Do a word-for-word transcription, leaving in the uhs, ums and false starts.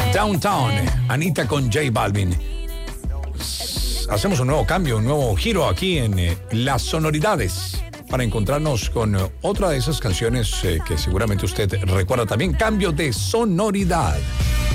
Downtown, Anita con J Balvin. Hacemos un nuevo cambio, un nuevo giro aquí en eh, las sonoridades para encontrarnos con eh, otra de esas canciones eh, que seguramente usted recuerda también. Cambio de sonoridad.